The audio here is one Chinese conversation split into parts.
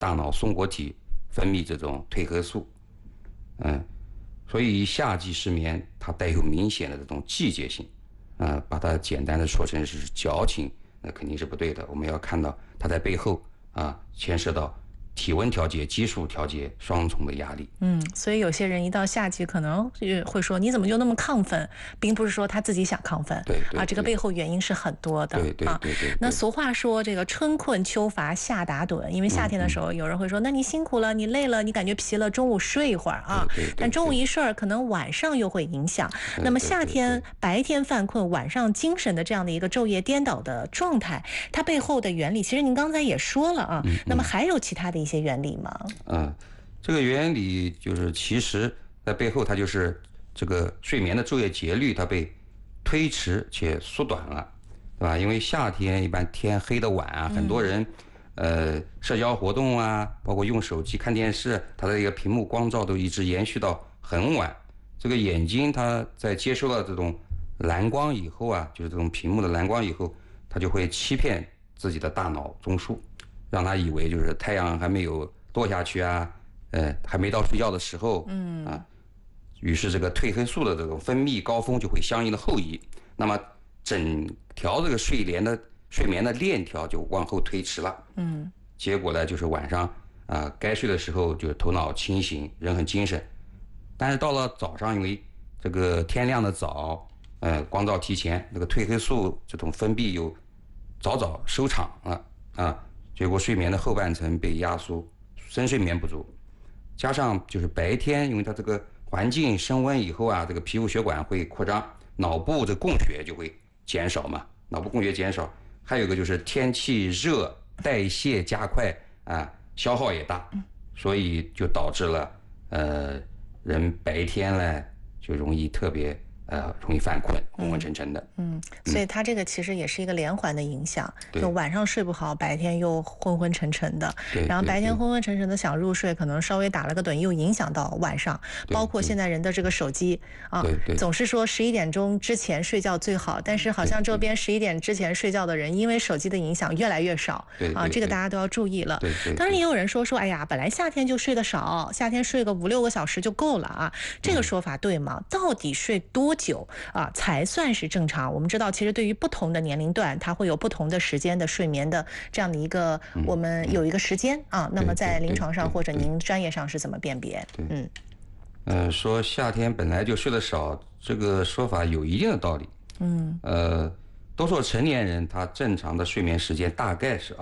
大脑松果体分泌这种褪黑素。所以夏季失眠它带有明显的这种季节性，把它简单的说成是矫情，那肯定是不对的。我们要看到它在背后牵涉到体温调节、激素调节双重的压力。 所以有些人一到夏季可能会说你怎么就那么亢奋，并不是说他自己想亢奋， 对这个背后原因是很多的。 对。 那俗话说这个春困秋乏夏打盹，因为夏天的时候有人会说，那你辛苦了，你累了，你感觉疲了，中午睡一会儿但中午一睡可能晚上又会影响。那么夏天白天犯困，晚上精神的这样的一个昼夜颠倒的状态，它背后的原理其实您刚才也说了那么还有其他的一些原理吗？ 这个原理就是其实在背后它就是这个睡眠的昼夜节律它被推迟且缩短了，对吧？因为夏天一般天黑的晚很多人社交活动包括用手机看电视，它的一个屏幕光照都一直延续到很晚。这个眼睛它在接收到这种蓝光以后就是这种屏幕的蓝光以后，它就会欺骗自己的大脑中枢，让它以为就是太阳还没有落下去还没到睡觉的时候于是这个褪黑素的这种分泌高峰就会相应的后移，那么整条这个睡眠的链条就往后推迟了。结果呢就是晚上该睡的时候就头脑清醒，人很精神，但是到了早上，因为这个天亮的早，光照提前，这个褪黑素这种分泌又早收场了结果睡眠的后半程被压缩，深睡眠不足，加上就是白天因为它这个环境升温以后这个皮肤血管会扩张，脑部的供血就会减少嘛，脑部供血减少，还有一个就是天气热，代谢加快消耗也大，所以就导致了人白天呢就容易特别容易犯困，昏昏沉沉的。 所以它这个其实也是一个连环的影响，就晚上睡不好，白天又昏昏沉沉的，然后白天昏昏沉沉的想入睡，可能稍微打了个盹，又影响到晚上。包括现在人的这个手机总是说11点钟之前睡觉最好，但是好像周边11点之前睡觉的人，因为手机的影响越来越少这个大家都要注意了。当然也有人说哎呀，本来夏天就睡得少，夏天睡个5-6个小时就够了这个说法对吗？到底睡多久才算是正常？我们知道其实对于不同的年龄段，它会有不同的时间的睡眠的这样的一个我们有一个时间那么在临床上或者您专业上是怎么辨别？ 说夏天本来就睡得少，这个说法有一定的道理。多数成年人他正常的睡眠时间大概是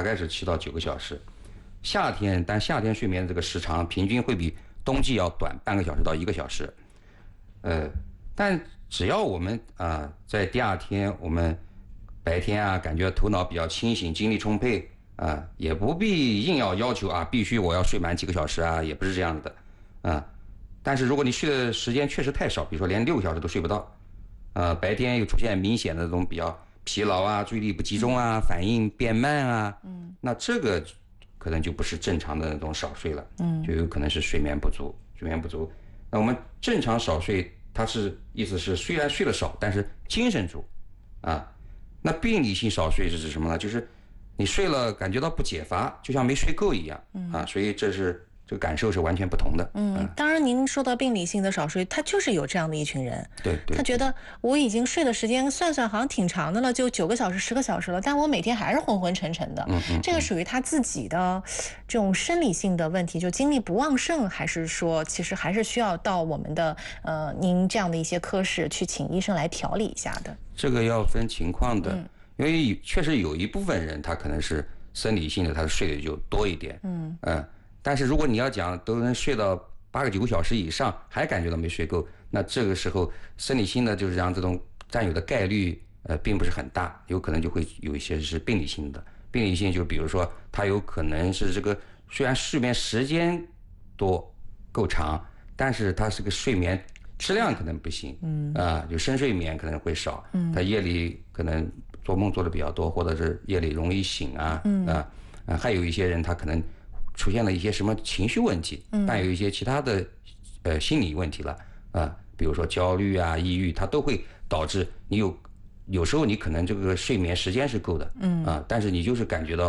7到9个小时。但夏天睡眠的这个时长平均会比冬季要短半个小时到1个小时。但只要我们在第二天我们白天感觉头脑比较清醒，精力充沛也不必硬要求必须我要睡满几个小时也不是这样的但是如果你睡的时间确实太少，比如说连6个小时都睡不到白天又出现明显的这种比较疲劳注意力不集中反应变慢那这个可能就不是正常的那种少睡了，就有可能是睡眠不足。那我们正常少睡，它意思是虽然睡得少，但是精神足那病理性少睡是指什么呢？就是你睡了感觉到不解乏，就像没睡够一样所以这个感受是完全不同的。 当然您说到病理性的少睡，他就是有这样的一群人， 对， 他觉得我已经睡的时间算好像挺长的了，就9个小时10个小时了，但我每天还是昏昏沉沉的。这个属于他自己的这种生理性的问题，就精力不旺盛，还是说其实还是需要到我们的您这样的一些科室去请医生来调理一下的？这个要分情况的，因为确实有一部分人他可能是生理性的，他睡的就多一点但是如果你要讲都能睡到8个9个小时以上还感觉到没睡够，那这个时候生理性的就是让这种占有的概率并不是很大，有可能就会有一些是病理性的。病理性就比如说它有可能是这个虽然睡眠时间多够长，但是它是个睡眠质量可能不行就深睡眠可能会少它夜里可能做梦做的比较多，或者是夜里容易醒还有一些人他可能出现了一些什么情绪问题但有一些其他的心理问题了比如说焦虑抑郁，它都会导致你有时候你可能这个睡眠时间是够的但是你就是感觉到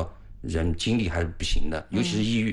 人精力还是不行的，尤其是抑郁。